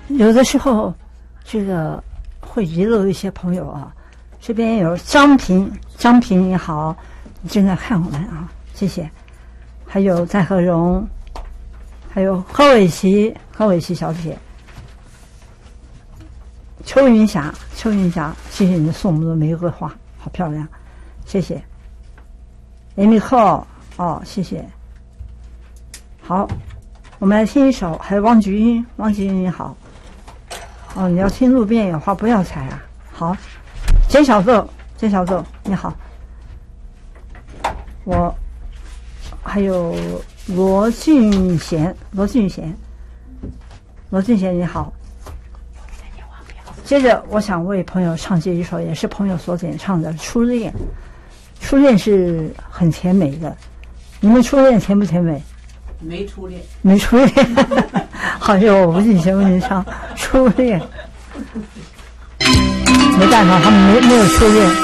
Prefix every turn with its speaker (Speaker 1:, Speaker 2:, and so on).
Speaker 1: 有的时候这个会遗漏一些朋友啊。这边有张平你好，你正在看我们啊，谢谢。还有戴和荣，还有何伟琪小姐，邱云霞，谢谢你送我们的玫瑰花，好漂亮，谢谢。Amy Cole， 哦，谢谢。好，我们来听一首，还有汪菊英你好。哦，你要听路边野花不要采啊。好，简小奏你好。我还有罗俊贤你好。接着我想为朋友唱这一首也是朋友所点唱的《初恋》。初恋是很甜美的，你们初恋甜不甜美？
Speaker 2: 没初恋。
Speaker 1: 好像我不进行为您唱初恋，没办法，他们没有初恋。